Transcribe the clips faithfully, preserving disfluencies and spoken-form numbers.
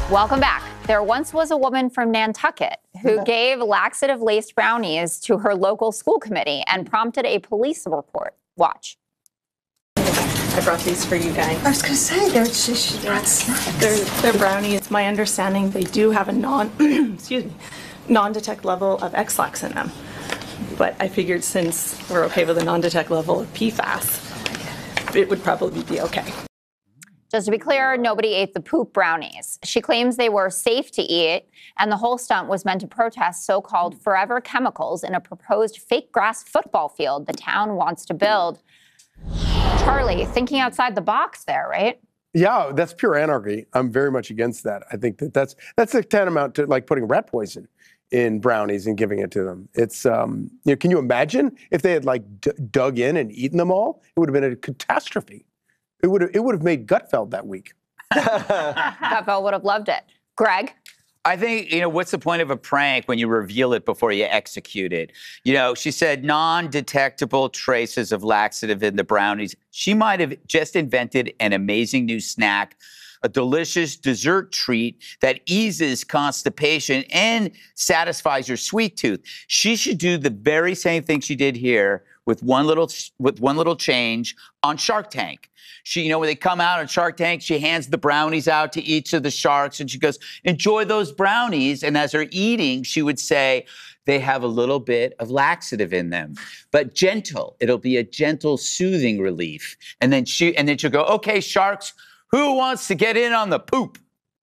Welcome back. There once was a woman from Nantucket who gave laxative-laced brownies to her local school committee and prompted a police report. Watch. I brought these for you guys. I was going to say, they're, she, she brought snacks. They're, they're brownies. It's my understanding they do have a non, excuse me, non-detect level of X-Lax in them. But I figured since we're okay with a non-detect level of P FAS, it would probably be okay. Just to be clear, nobody ate the poop brownies. She claims they were safe to eat, and the whole stunt was meant to protest so-called forever chemicals in a proposed fake grass football field the town wants to build. Charlie, thinking outside the box there, right? Yeah, that's pure anarchy. I'm very much against that. I think that that's that's a tantamount to like putting rat poison in brownies and giving it to them. It's, um, you know, can you imagine if they had like d- dug in and eaten them all? It would have been a catastrophe. It would have, it would have made Gutfeld that week. Gutfeld would have loved it. Greg? I think, you know, what's the point of a prank when you reveal it before you execute it? You know, she said non-detectable traces of laxative in the brownies. She might have just invented an amazing new snack, a delicious dessert treat that eases constipation and satisfies your sweet tooth. She should do the very same thing she did here with one little with one little change on Shark Tank. She, you know, when they come out on Shark Tank, she hands the brownies out to each of the sharks and she goes, enjoy those brownies. And as they're eating, she would say, they have a little bit of laxative in them, but gentle. It'll be a gentle, soothing relief. And then she, and then she'll go, okay, sharks, who wants to get in on the poop?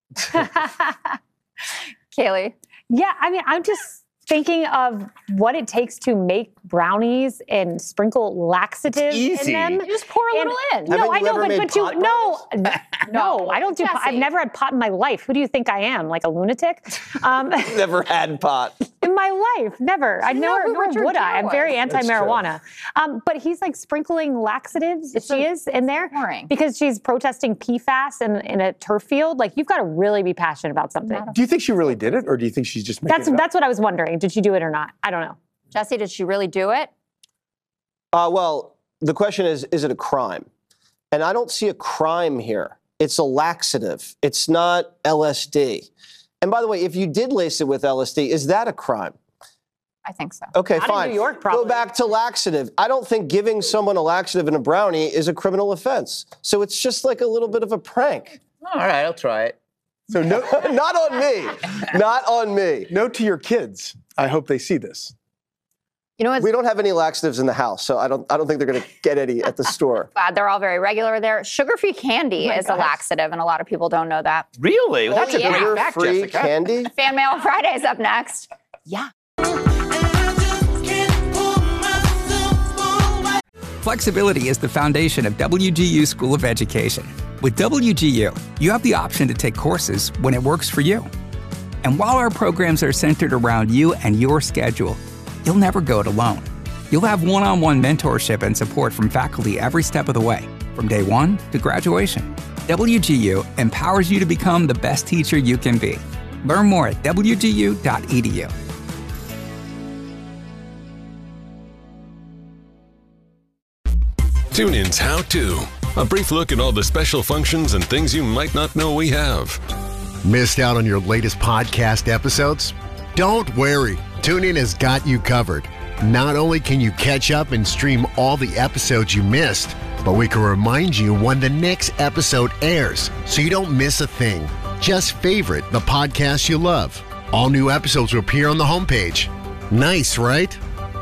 Kaylee? Yeah, I mean, I'm just thinking of what it takes to make brownies and sprinkle laxative in them. You just pour a and, little in. No, I you know, ever but, made but you, pot no, no, I don't do pot. Jesse. I've never had pot in my life. Who do you think I am, like a lunatic? Um, Never had pot. in my life, never. I know never, who nor Richard would I. Gere I'm very was. anti-marijuana. Um, but he's like sprinkling laxatives, It's she a- is, in there. boring. Because she's protesting P FAS in, in a turf field. Like, you've got to really be passionate about something. Do you think she really did it, or do you think she's just making That's it up? that's what I was wondering. Did she do it or not? I don't know. Jesse, did she really do it? Uh, well, the question is, is it a crime? And I don't see a crime here. It's a laxative. It's not L S D. And by the way, if you did lace it with L S D, is that a crime? I think so. Okay, Not in fine. New York, Go probably. back to laxative. I don't think giving someone a laxative in a brownie is a criminal offense. So it's just like a little bit of a prank. All right, I'll try it. So no, Not on me. Not on me. note to your kids. I hope they see this. You know what's We don't have any laxatives in the house, so I don't I don't think they're going to get any at the store. glad they're all very regular there. Sugar-free candy my is a gosh. laxative, and a lot of people don't know that. Really? Well, that's a yeah. great fact, Sugar-free Jessica. candy? Fan Mail Friday's up next. Yeah. Flexibility is the foundation of W G U School of Education. With W G U, you have the option to take courses when it works for you. And while our programs are centered around you and your schedule, you'll never go it alone. You'll have one-on-one mentorship and support from faculty every step of the way, from day one to graduation. W G U empowers you to become the best teacher you can be. Learn more at w g u dot e d u. TuneIn's How To. A brief look at all the special functions and things you might not know we have. Missed out on your latest podcast episodes? Don't worry. TuneIn has got you covered. Not only can you catch up and stream all the episodes you missed, but we can remind you when the next episode airs so you don't miss a thing. Just favorite the podcast you love. All new episodes will appear on the homepage. Nice, right?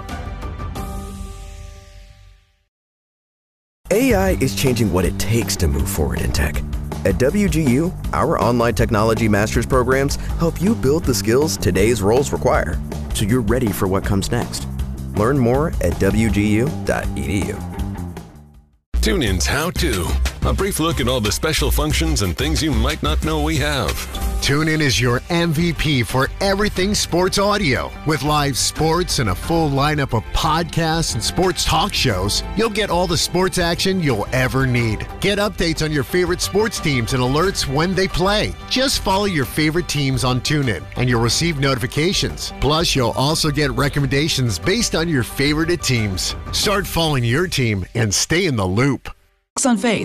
A I is changing what it takes to move forward in tech. At W G U, our online technology master's programs help you build the skills today's roles require, so you're ready for what comes next. Learn more at w g u dot e d u. TuneIn's How To. A brief look at all the special functions and things you might not know we have. TuneIn is your M V P for everything sports audio. With live sports and a full lineup of podcasts and sports talk shows, you'll get all the sports action you'll ever need. Get updates on your favorite sports teams and alerts when they play. Just follow your favorite teams on TuneIn, and you'll receive notifications. Plus, you'll also get recommendations based on your favorite teams. Start following your team and stay in the loop. On Faith.